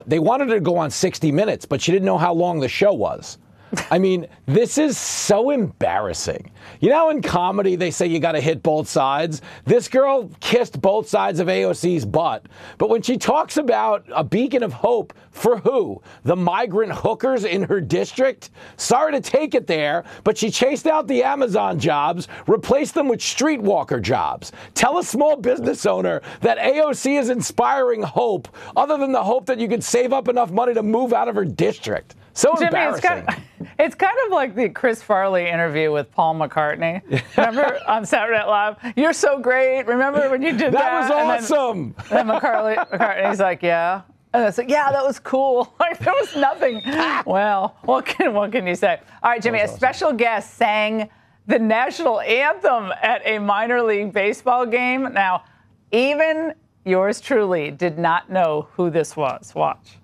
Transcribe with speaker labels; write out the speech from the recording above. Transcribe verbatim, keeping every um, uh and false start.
Speaker 1: They wanted her to go on sixty minutes, but she didn't know how long the show was. I mean, this is so embarrassing. You know, in comedy, they say you got to hit both sides. This girl kissed both sides of A O C's butt. But when she talks about a beacon of hope for who? The migrant hookers in her district? Sorry to take it there, but she chased out the Amazon jobs, replaced them with streetwalker jobs. Tell a small business owner that A O C is inspiring hope, other than the hope that you could save up enough money to move out of her district. So
Speaker 2: Jimmy,
Speaker 1: embarrassing.
Speaker 2: It's kind, of, it's kind of like the Chris Farley interview with Paul McCartney. Remember on Saturday Night Live? You're so great. Remember when you did that?
Speaker 1: That was awesome.
Speaker 2: And then, then McCarley, McCartney's like, yeah. And it's like, yeah, that was cool. Like, there was nothing. Well, what can, what can you say? All right, Jimmy, a awesome. special guest sang the national anthem at a minor league baseball game. Now, even yours truly did not know who this was. Watch.